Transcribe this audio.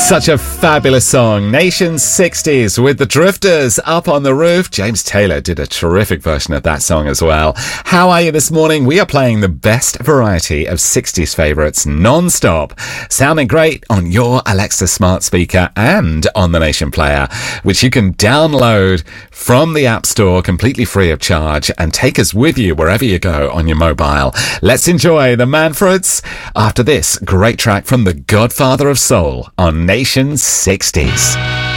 Such a fabulous song. Nation 60s with the Drifters, Up on the Roof. James Taylor did a terrific version of that song as well. How are you this morning? We are playing the best variety of 60s favourites non-stop, sounding great on your Alexa smart speaker and on the Nation player, which you can download from the App Store completely free of charge and take us with you wherever you go on your mobile. Let's enjoy the Manfreds after this great track from the Godfather of Soul on Nation 60s.